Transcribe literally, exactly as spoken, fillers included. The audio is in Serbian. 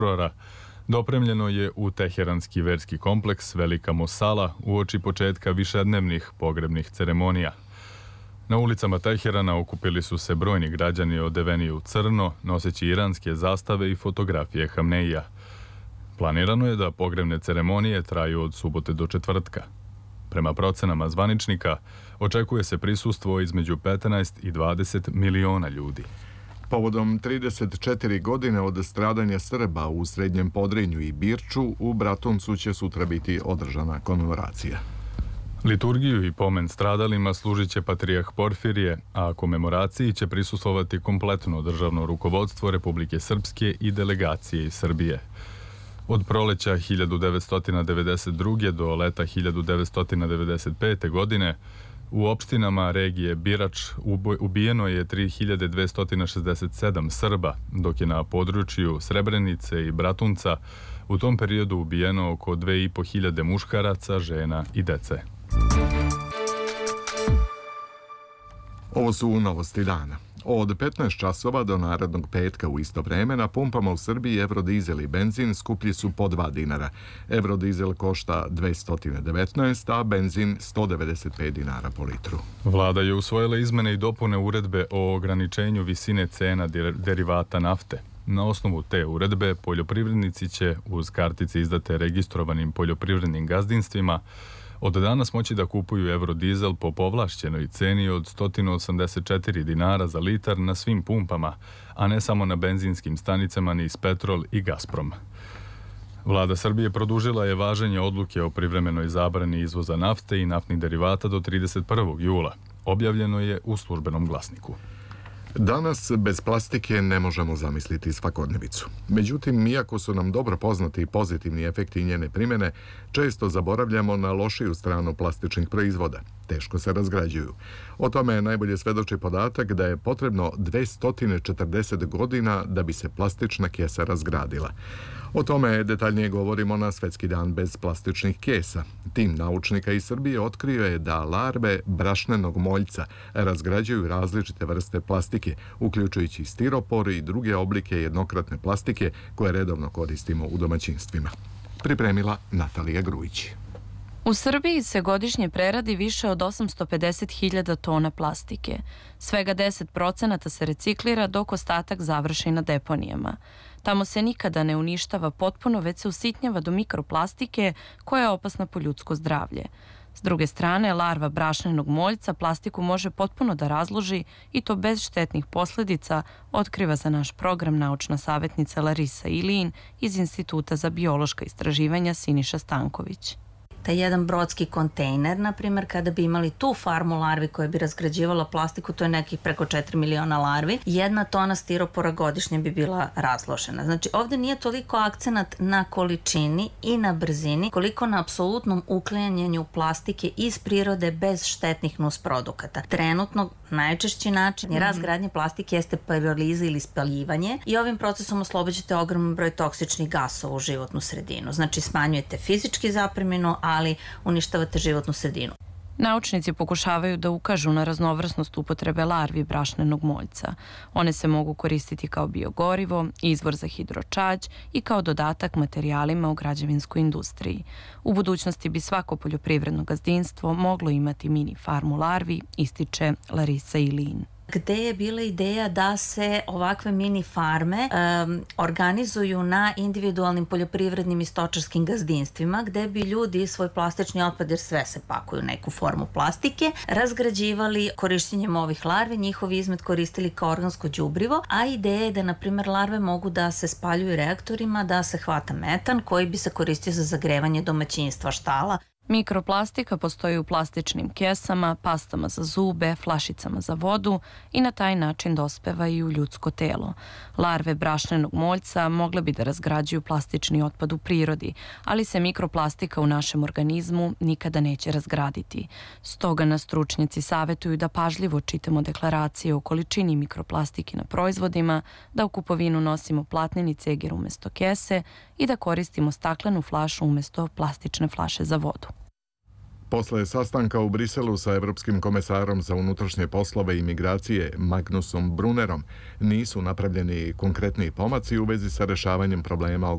dopremljeno je u teheranski verski kompleks Velika Mosala uoči početka višednevnih pogrebnih ceremonija. Na ulicama Teherana okupili su se brojni građani odeveni u crno, noseći iranske zastave i fotografije Hamneija. Planirano je da pogrebne ceremonije traju od subote do četvrtka. Prema procenama zvaničnika, očekuje se prisustvo između petnaest i dvadeset miliona ljudi. Povodom trideset četiri godine od stradanja Srba u Srednjem Podrinju i Birču, u Bratuncu će sutra biti održana komemoracija. Liturgiju i pomen stradalima služit će Patrijah Porfirije, a komemoraciji će prisustvovati kompletno državno rukovodstvo Republike Srpske i delegacije iz Srbije. Od proleća hiljadu devetsto devedeset druge do leta hiljadu devetsto devedeset pete. godine u opštinama regije Birač ubijeno je tri hiljade dvesta šezdeset sedam Srba, dok je na području Srebrenice i Bratunca u tom periodu ubijeno oko dve i po hiljade muškaraca, žena i dece. Ovo su novosti dana. Od petnaest časova do narednog petka u isto vreme na pumpama u Srbiji evrodizel i benzin skuplji su po dva dinara. Evrodizel košta dvesta devetnaest, a benzin sto devedeset pet dinara po litru. Vlada je usvojila izmene i dopune uredbe o ograničenju visine cena derivata nafte. Na osnovu te uredbe poljoprivrednici će uz kartice izdate registrovanim poljoprivrednim gazdinstvima od danas moći da kupuju evrodizel po povlašćenoj ceni od sto osamdeset četiri dinara za litar na svim pumpama, a ne samo na benzinskim stanicama niz Petrol i Gazprom. Vlada Srbije produžila je važenje odluke o privremenoj zabrani izvoza nafte i naftnih derivata do trideset prvog jula. Objavljeno je u Službenom glasniku. Danas bez plastike ne možemo zamisliti svakodnevicu. Međutim, iako su nam dobro poznati pozitivni efekti njene primjene, često zaboravljamo na lošiju stranu plastičnih proizvoda. Teško se razgrađuju. O tome najbolje svedoči podatak da je potrebno dvesta četrdeset godina da bi se plastična kesa razgradila. O tome detaljnije govorimo na Svetski dan bez plastičnih kesa. Tim naučnika iz Srbije otkrio je da larve brašnenog moljca razgrađuju različite vrste plastike, uključujući stiropor i druge oblike jednokratne plastike koje redovno koristimo u domaćinstvima. Pripremila Natalija Grujić. U Srbiji se godišnje preradi više od osamsto pedeset hiljada tona plastike. Svega deset procenata se reciklira, dok ostatak završi na deponijama. Tamo se nikada ne uništava potpuno, već se usitnjava do mikroplastike koja je opasna po ljudsko zdravlje. S druge strane, larva brašnenog moljca plastiku može potpuno da razloži i to bez štetnih posljedica, otkriva za naš program naučna savjetnica Larisa Ilijin iz Instituta za biološka istraživanja Siniša Stanković. Taj jedan brodski kontejner, na primjer, kada bi imali tu farmu larvi koja bi razgrađivala plastiku, to je nekih preko četiri miliona larvi, jedna tona stiropora godišnje bi bila razložena. Znači, ovdje nije toliko akcenat na količini i na brzini, koliko na apsolutnom uklanjanju plastike iz prirode bez štetnih nusprodukata. Trenutno najčešći način je razgradnje plastike jeste piroliza ili spaljivanje i ovim procesom oslobađate ogroman broj toksičnih gasova u životnu sredinu. Znači, smanjujete fizički zapreminu, ali uništavate životnu sredinu. Naučnici pokušavaju da ukažu na raznovrsnost upotrebe larvi brašnenog moljca. One se mogu koristiti kao biogorivo, izvor za hidročađ i kao dodatak materijalima u građevinskoj industriji. U budućnosti bi svako poljoprivredno gazdinstvo moglo imati mini farmu larvi, ističe Larisa Ilijin. Gde je bila ideja da se ovakve mini farme um, organizuju na individualnim poljoprivrednim i stočarskim gazdinstvima, gde bi ljudi svoj plastični otpad, jer sve se pakuju u neku formu plastike, razgrađivali korištenjem ovih larvi, njihov izmet koristili kao organsko đubrivo, a ideja je da, na primjer, larve mogu da se spaljuju reaktorima, da se hvata metan koji bi se koristio za zagrevanje domaćinstva, štala. Mikroplastika postoji u plastičnim kesama, pastama za zube, flašicama za vodu i na taj način dospeva i u ljudsko telo. Larve brašnenog moljca mogle bi da razgrađuju plastični otpad u prirodi, ali se mikroplastika u našem organizmu nikada neće razgraditi. Stoga nas stručnjaci savjetuju da pažljivo čitamo deklaracije o količini mikroplastike na proizvodima, da u kupovinu nosimo platneni ceger umjesto kese i da koristimo staklenu flašu umjesto plastične flaše za vodu. Posle sastanka u Briselu sa Evropskim komesarom za unutrašnje poslove i migracije Magnusom Brunnerom nisu napravljeni konkretni pomaci u vezi sa rešavanjem problema